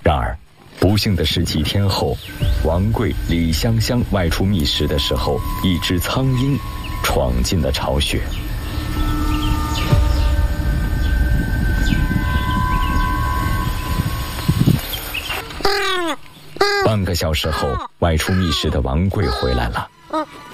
然而不幸的是，几天后，王贵、李香香外出觅食的时候，一只苍鹰闯进了巢穴。半个小时后，外出觅食的王贵回来了。